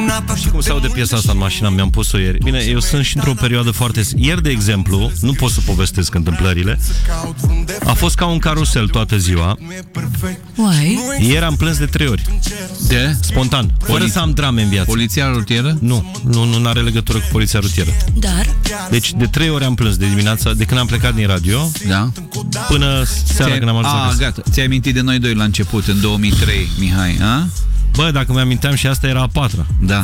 Știi cum se aude piesa asta în mașină? Mi-am pus-o ieri. Bine, eu sunt și într-o perioadă foarte... Ieri, de exemplu, nu pot să povestesc întâmplările. A fost ca un carusel toată ziua. Uai. Ieri am plâns de 3 ori. De? Spontan. Fără să am drame în viață. Poliția rutieră? Nu are legătură cu poliția rutieră. Dar? Deci de 3 ori am plâns de dimineața, de când am plecat din radio, da, până seara când am ajuns acasă. Gata. Ți-ai amintit de noi doi la început, în 2003, Mihai, a? Bă, dacă mi-aminteam și asta era a 4-a. Da.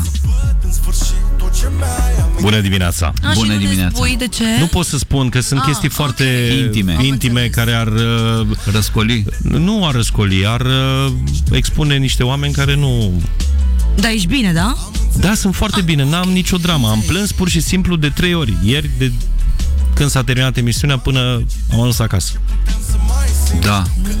Bună dimineața. Bună dimineața. Spui de ce? Nu pot să spun că sunt chestii foarte intime care ar răscoli. Nu ar răscoli, ar expune niște oameni care nu... Da, ești bine, da? Da, sunt foarte bine, n-am nicio dramă. Am plâns pur și simplu de 3 ori. Ieri, de când s-a terminat emisiunea până am ajuns acasă. Da.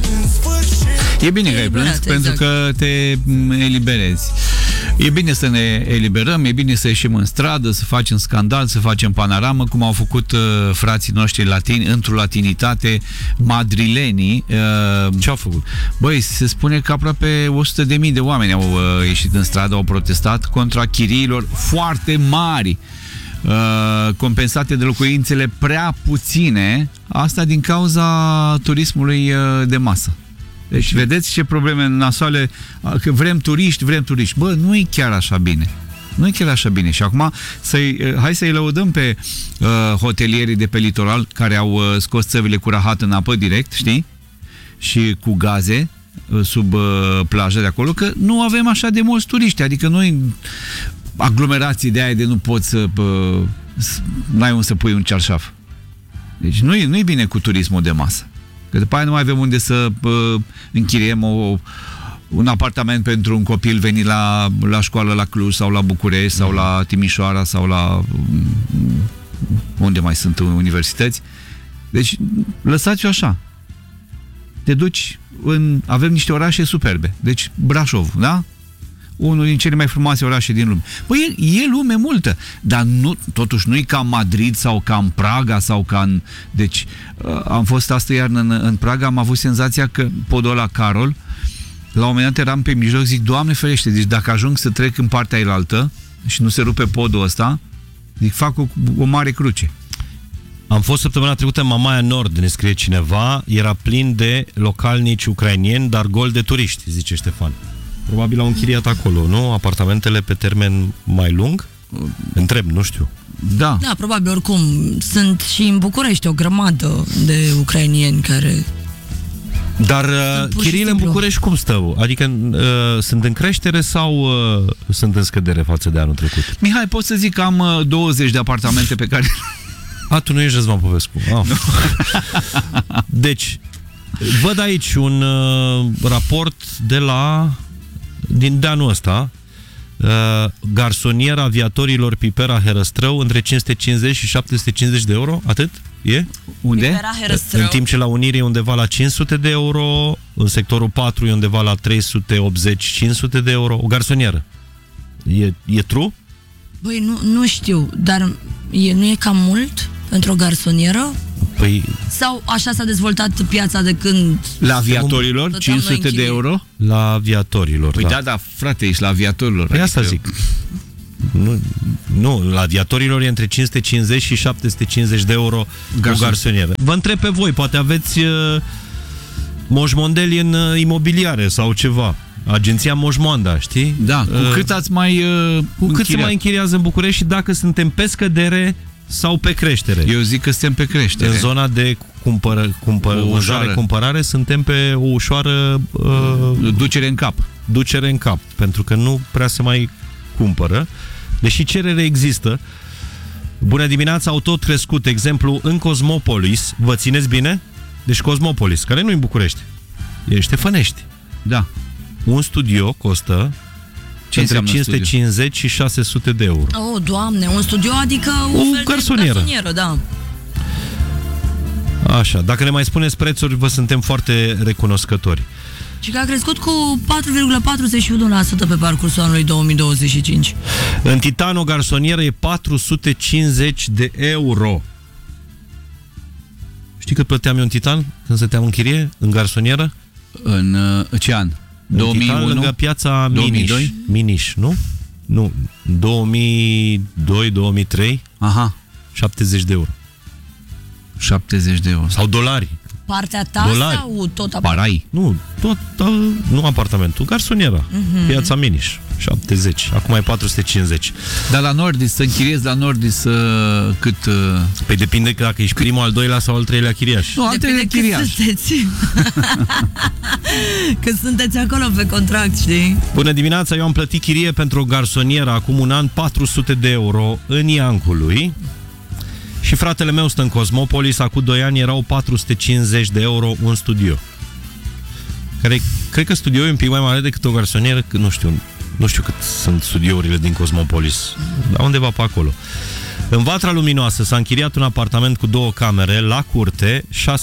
E bine că ai plâns, pentru că te eliberezi. E bine să ne eliberăm, e bine să ieșim în stradă, să facem scandal, să facem panoramă, cum au făcut frații noștri latini, într-o latinitate, madrilenii. Ce au făcut? Băi, se spune că aproape 100.000 de oameni au ieșit în stradă, au protestat contra chiriilor foarte mari, compensate de locuințele prea puține, asta din cauza turismului de masă. Deci vedeți ce probleme nasoale, că vrem turiști. Bă, nu e chiar așa bine. Nu e chiar așa bine. Și acum hai să-i lăudăm pe hotelierii de pe litoral care au scos țăvile cu rahat în apă direct, știi? Și cu gaze sub plajă de acolo, că nu avem așa de mulți turiști. Adică noi aglomerații de aia de nu poți să n-ai unde să pui un cearșaf. Deci nu e bine cu turismul de masă. Că după aia nu mai avem unde să închiriem un apartament pentru un copil venit la școală la Cluj sau la București sau la Timișoara sau la unde mai sunt universități. Deci lăsați-o așa. Te duci avem niște orașe superbe. Deci Brașov, da? Unul din cele mai frumoase orașe din lume. Păi e lume multă, dar totuși nu e ca Madrid sau ca în Praga sau ca în... Deci am fost astă iarnă în Praga, am avut senzația că podul ăla Carol, la un moment dat eram pe mijloc, zic, Doamne ferește, deci dacă ajung să trec în partea ailaltă și nu se rupe podul ăsta, zic, fac o mare cruce. Am fost săptămâna trecută în Mamaia Nord, ne scrie cineva, era plin de localnici ucrainieni, dar gol de turiști, zice Ștefan. Probabil au închiriat acolo, nu? Apartamentele pe termen mai lung? Întreb, nu știu. Da. Da, probabil, oricum. Sunt și în București o grămadă de ucrainieni care... Dar chiriile în București cum stau? Adică sunt în creștere sau sunt în scădere față de anul trecut? Mihai, pot să zic că am 20 de apartamente pe care... Tu nu ești Răzvan Popescu. Deci, văd aici un raport de anul ăsta, garsoniera aviatorilor Pipera Herăstrău între 550 și 750 de euro, atât? E? Unde? În timp ce la Unirii e undeva la 500 de euro, în sectorul 4 e undeva la 380-500 de euro, o garsonieră. E true? Băi, nu știu, dar nu e cam mult pentru o garsonieră? Păi... Sau așa s-a dezvoltat piața de când... La aviatorilor? 500 de euro? La aviatorilor, păi da, frate, ești la aviatorilor. Păi asta zic. Nu, la aviatorilor e între 550 și 750 de euro o garsonieră. Vă întreb pe voi, poate aveți moșmondeli în imobiliare sau ceva. Agenția Moșmoanda, știi? Da, cu cât ați mai cu cât se mai închiriază în București și dacă suntem pe scădere sau pe creștere. Eu zic că suntem pe creștere. În zona de cumpărare suntem pe o ușoară ducere în cap. Ducere în cap, pentru că nu prea se mai cumpără, deși cerere există. Bună dimineața, au tot crescut. Exemplu, în Cosmopolis, vă țineți bine? Deci Cosmopolis, care nu e în București, e Ștefănești. Da. Un studio costă între 550 și 600 de euro. Oh, Doamne, un studio, adică o garsonieră, da. Așa, dacă ne mai spuneți prețuri, vă suntem foarte recunoscători. Și că a crescut cu 4,41% pe parcursul anului 2025. În Titan, o garsonieră e 450 de euro. Știi cât plăteam eu în Titan când stăteam în chirie, în garsonieră? În ce an? 2001? Titan, lângă piața Miniș, nu? Nu, 2002-2003, Aha, 70 de euro. 70 de euro. Sau dolari. Partea ta Dolari. sau tot Parai. Nu, tot, nu apartamentul, garsoniera. Piața Miniș, 70. Acum e 450. Dar la Nordis, să închiriezi la Nordis cât... Păi depinde că dacă ești primul, al doilea sau al treilea chiriaș. Nu, al treilea Depinde chiriaș. cât sunteți. Cât sunteți acolo pe contract, știi? Bună dimineața, eu am plătit chirie pentru o garsonieră acum un an, 400 de euro în Iancului. Și fratele meu stă în Cosmopolis, acum 2 ani erau 450 de euro un studio. Care, cred că studioul e un pic mai mare decât o garsonieră, că nu știu cât sunt studiourile din Cosmopolis, dar undeva pe acolo. În Vatra Luminoasă s-a închiriat un apartament cu 2 camere, la curte,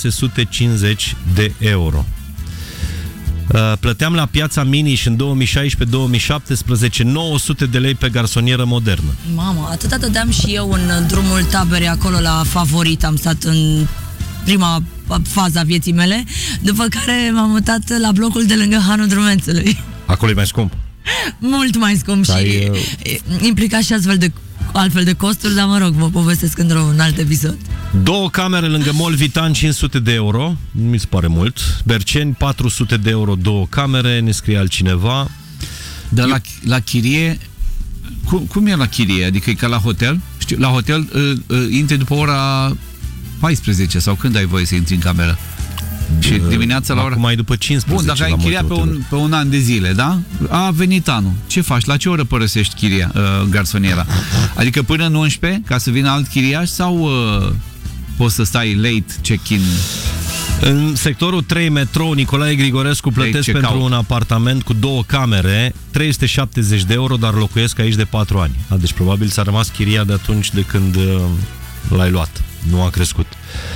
650 de euro. Plăteam la Piața Miniș în 2016-2017 900 de lei pe garsonieră modernă. Mamă, atâta dădeam și eu în drumul taberei acolo la Favorit. Am stat în prima fază a vieții mele, după care m-am mutat la blocul de lângă Hanul Drumețului. Acolo e mai scump. Mult mai scump și implica și altfel de costuri, dar mă rog, vă povestesc într-un alt episod. 2 camere lângă Mall Vitan, 500 de euro, mi se pare mult. Berceni, 400 de euro, 2 camere, ne scrie altcineva. Dar la chirie, cum e la chirie? Adică e ca la hotel? Știu, la hotel intri după ora 14 sau când ai voie să intri în cameră? Și dimineața la ora... Acum mai după 15. Bun, dacă ai închiriat pe un an de zile, da? A venit anul. Ce faci? La ce oră părăsești garsoniera? Adică până în 11, ca să vină alt chiriaș, sau poți să stai late check-in? În sectorul 3 metrou Nicolae Grigorescu plătesc pentru un apartament cu 2 camere 370 de euro, dar locuiesc aici de 4 ani. Deci probabil ți-a rămas chiria de atunci de când l-ai luat. Nu a crescut.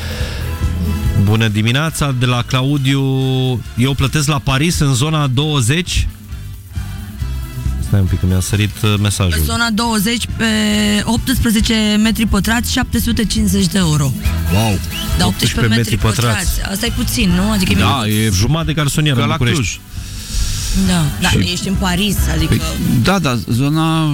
Bună dimineața, de la Claudiu. Eu plătesc la Paris în zona 20. Stai un pic că mi-a sărit mesajul. Pe zona 20, pe 18 metri pătrați, 750 de euro. Wow! Da, 18 metri pătrați. Asta e puțin, nu? Adică e jumătate de garsonieră în București. Da, dar ești în Paris, adică... Da, zona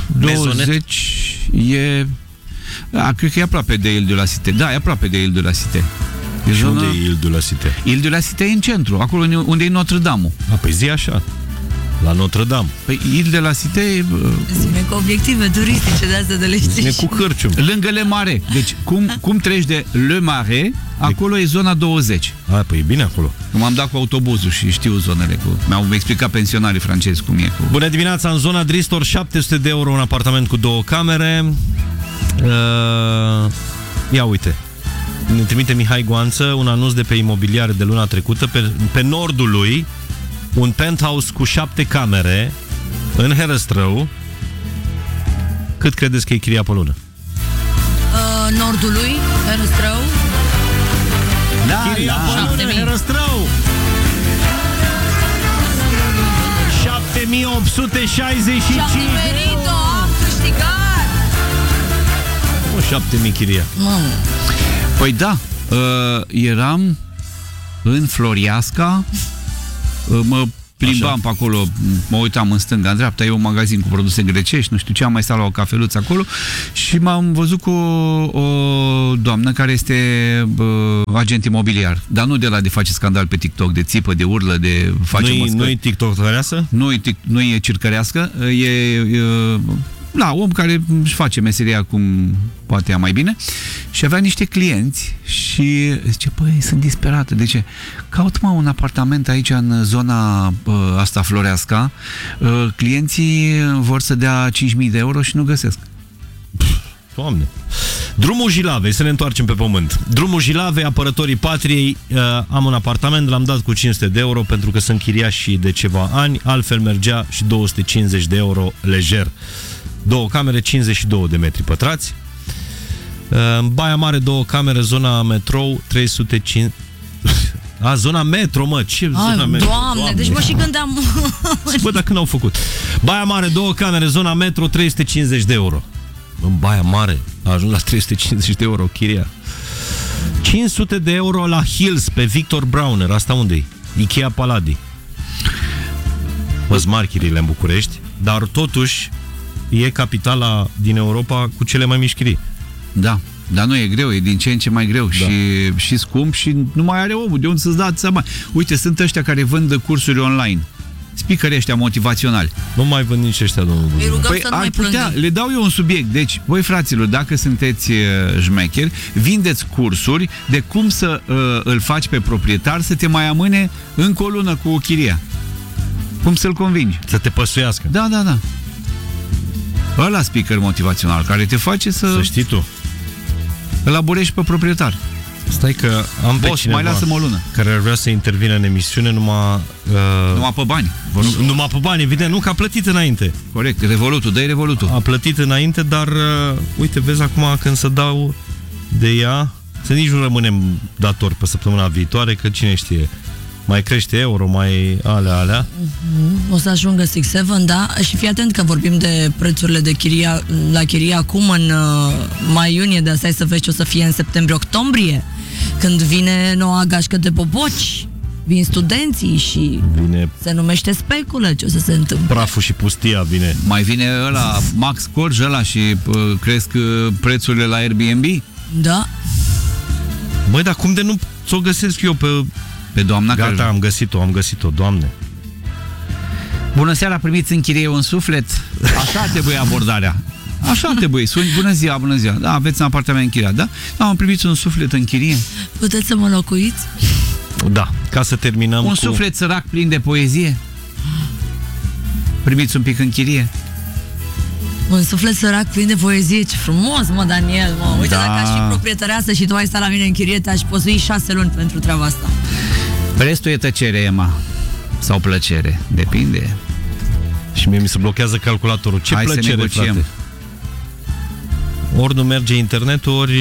20 e... cred că e aproape de Ile de la Cité. Da, e aproape de Ile de la Cité. Și unde e Ile de la Cité? Ile de la Cité e în centru, acolo unde e Notre-Dame. Păi zi așa. La Notre-Dame. Păi Ile de la Cité... Zine cu obiective turistice de astea de le știi. Zine cu Cârcium. Lângă Le Marais. Deci cum treci de Le Marais, acolo e zona 20. Păi e bine acolo. M-am dat cu autobuzul și știu zonele. Mi-au explicat pensionarii francezi cum e. Bună dimineața, în zona Dristor, 700 de euro un apartament cu 2 camere. Ia uite. Ne trimite Mihai Goanță un anunț de pe imobiliare de luna trecută. Pe nordul lui, un penthouse cu 7 camere în Herăstrău. Cât credeți că e chiria pe lună? Nordului, Herăstrău. Chiria pe lună, Herăstrău! 7865. Și-am nimerit-o, am câștigat! 7.000 chiria. Păi da, eram în Floriasca, mă plimbam pe acolo, mă uitam în stânga, în dreapta, e un magazin cu produse grecești, nu știu ce, am mai stat la o cafeluță acolo și m-am văzut cu o doamnă care este agent imobiliar, dar nu de la de face scandal pe TikTok, de țipă, de urlă, de face măscări. Nu e TikTok-ăreasă? Nu e circărească, om care își face meseria cum poate ea mai bine și avea niște clienți și zice, păi, sunt disperată. De ce? Caut un apartament aici în zona asta Floreasca, clienții vor să dea 5.000 de euro și nu găsesc. Doamne! Drumul Jilavei, să ne întoarcem pe pământ. Drumul Jilavei, apărătorii patriei, am un apartament, l-am dat cu 500 de euro pentru că sunt chiriași de ceva ani, altfel mergea și 250 de euro lejer. 2 camere, 52 de metri pătrați. În Baia Mare, 2 camere, zona metrou, 305... zona metro, mă, ce zona metro? Doamne, deci mă și gândeam... Bă, dar când au făcut? Baia Mare, 2 camere, zona metro, 350 de euro. În Baia Mare a ajuns la 350 de euro chiria. 500 de euro la Hills, pe Victor Brauner. Asta unde-i? Ikea Palladi. Mă-s mari chiriile în București, dar totuși e capitala din Europa cu cele mai mici chirii. Da, dar nu e greu, e din ce în ce mai greu și scump și nu mai are omul de unde să-ți dați seama. Uite, sunt ăștia care vând cursuri online, speakerii ăștia motivaționali. Nu mai vând nici ăștia, domnul Buzău. Îi rugăm Păi să nu ar mai putea, plângă. le dau eu un subiect. Deci, voi fraților, dacă sunteți șmecheri, vindeți cursuri de cum să îl faci pe proprietar să te mai amâne încă o lună cu chiria. Cum să-l convingi. Să te păsuiască. Da. Ăla speaker motivațional care te face Să știi tu. îl aburești pe proprietar. Stai că am pe Boss, cineva mai lasă-mă o lună. care ar vrea să intervină în emisiune numai Numai pe bani. numai pe bani, evident, nu că a plătit înainte. Corect, Revolutul, dă-i Revolutul. A plătit înainte, dar uite, vezi acum când să dau de ea, să nici nu rămânem datori pe săptămâna viitoare, că cine știe, mai crește euro, mai alea. O să ajungă 6-7, da? Și fii atent că vorbim de prețurile de chiria, la chirie acum în mai-iunie, de asta să vezi ce o să fie în septembrie-octombrie, când vine noua gașcă de popoci, vin studenții și Vine se numește speculă ce o să se întâmple. praful și pustia, vine. Mai vine ăla, Max Corj ăla și cresc prețurile la Airbnb? Da. Băi, dar cum de nu ți-o găsesc eu Pe doamna Gata, care... am găsit-o, Doamne. Bună seara, primiți în chirie un suflet? Așa trebuie abordarea. Așa trebuie. Suni, bună ziua. Da, aveți un apartament închiriat, da? Da, am primit un suflet în chirie. Puteți să mă locuiți? Da, ca să terminăm Un cu... suflet sărac plin de poezie. Primiți un pic în chirie. Un suflet sărac plin de poezie, ce frumos, mă, Daniel, mă. Uite, Da. dacă aș fi proprietăreasă și tu ai stat la mine în chirie, te-aș pozui 6 luni pentru treaba asta. Restul e tăcere, Emma. Sau plăcere. Depinde. Și mie mi se blochează calculatorul. Ce Hai să plăcere, negociem. frate. Ori nu merge internetul, ori...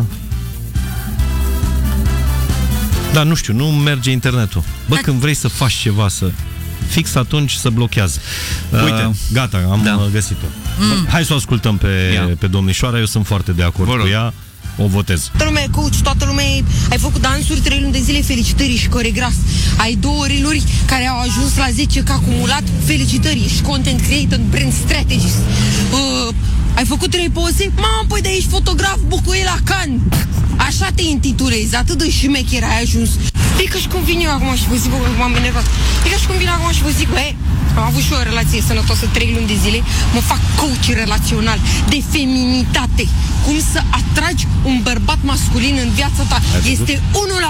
Da, nu știu, nu merge internetul. Bă, când vrei să faci ceva, fix atunci se blochează. Uite, gata, am găsit-o. Hai să o ascultăm pe domnișoara, eu sunt foarte de acord cu ea. O votez. Toată lumea e coach, toată lumea ai făcut dansuri 3 luni de zile, felicitări și coregraf. Ai 2 reel-uri care au ajuns la 10 ca acumulat, felicitări și content creator, brand strategist. Ai făcut 3 poze? Mamă, păi de ești fotograf bucuie la Cannes. Așa te intitulezi, atât de șmecher ai ajuns. E ca și cum vin eu acum și vă zic, bă, m-am enervat. E ca și cum vin acum și vă zic, bă, am avut și o relație sănătoasă 3 luni de zile, mă fac coach relațional de feminitate. Cum să atragi un bărbat masculin în viața ta. Este unul la